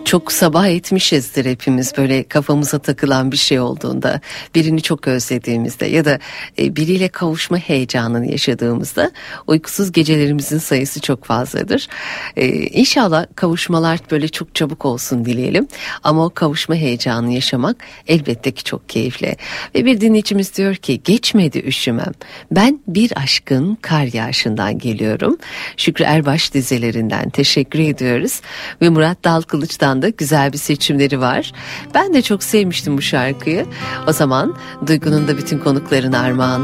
Çok sabah etmişizdir hepimiz, böyle kafamıza takılan bir şey olduğunda, birini çok özlediğimizde ya da biriyle kavuşma heyecanını yaşadığımızda uykusuz gecelerimizin sayısı çok fazladır. İnşallah kavuşmalar böyle çok çabuk olsun dileyelim, ama o kavuşma heyecanını yaşamak elbette ki çok keyifli. Ve bir dinleyicimiz diyor ki, geçmedi üşümem, ben bir aşkın kar yağışından geliyorum. Şükrü Erbaş dizelerinden teşekkür ediyoruz ve Murat Dalkılıç'tan da güzel bir seçimleri var. Ben de çok sevmiştim bu şarkıyı. O zaman Duygu'nun da bütün konuklarına armağan